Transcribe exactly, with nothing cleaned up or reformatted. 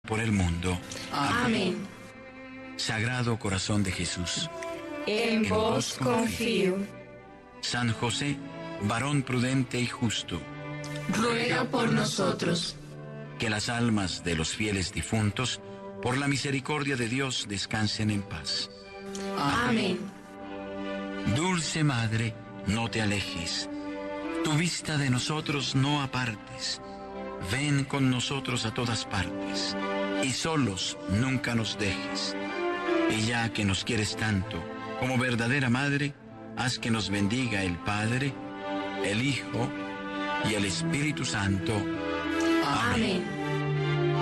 por el mundo. Amén. Sagrado Corazón de Jesús, En vos confío. San José, varón prudente y justo, Ruega por nosotros. que las almas de los fieles difuntos, por la misericordia de Dios, descansen en paz. Amén. Dulce Madre, no te alejes, tu vista de nosotros no apartes. Ven con nosotros a todas partes, y solos nunca nos dejes. Y ya que nos quieres tanto, como verdadera Madre, haz que nos bendiga el Padre, el Hijo y el Espíritu Santo. Amén.